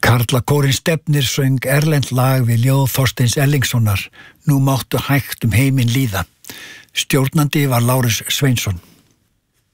Karlakórinn Stefnir söng erlent lag við ljóð Þorsteins Erlingssonar, Nú máttu hægt heiminn líða. Stjórnandi var Lárus Sveinsson.